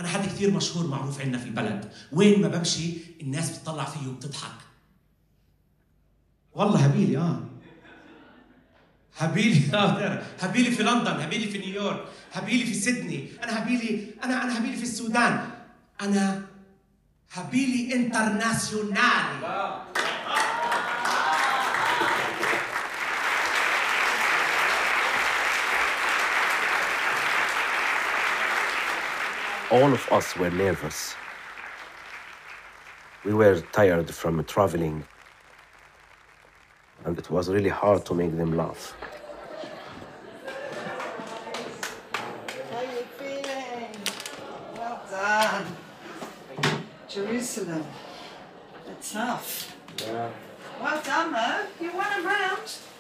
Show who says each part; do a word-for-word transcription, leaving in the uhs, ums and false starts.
Speaker 1: أنا حد كثير مشهور معروف عندنا في البلد، وين ما بمشي الناس بتطلع فيه وبتضحك. والله هبيلي آه هبيلي اه هبيلي في لندن، هبيلي في نيويورك، هبيلي في سيدني، أنا هبيلي أنا أنا هبيلي في السودان، أنا هبيلي انترناسيونالي.
Speaker 2: All of us were nervous. We were tired from traveling, and it was really hard to make them laugh.
Speaker 3: How are you feeling? Well done. Jerusalem. That's tough.
Speaker 2: Yeah.
Speaker 3: Well done, though. You won a round.